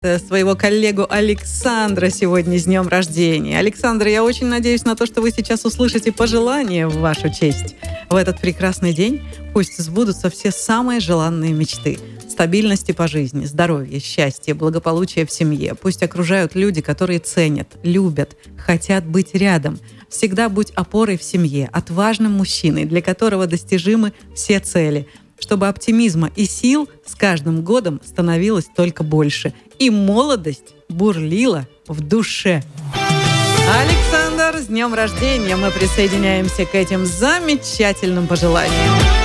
своего коллегу Александра сегодня с днем рождения. Александр, я очень надеюсь на то, что вы сейчас услышите пожелания в вашу честь. В этот прекрасный день пусть сбудутся все самые желанные мечты. Стабильности по жизни, здоровья, счастья, благополучия в семье. Пусть окружают люди, которые ценят, любят, хотят быть рядом. Всегда будь опорой в семье, отважным мужчиной, для которого достижимы все цели. Чтобы оптимизма и сил с каждым годом становилось только больше. И молодость бурлила в душе. Александр, с днем рождения! Мы присоединяемся к этим замечательным пожеланиям.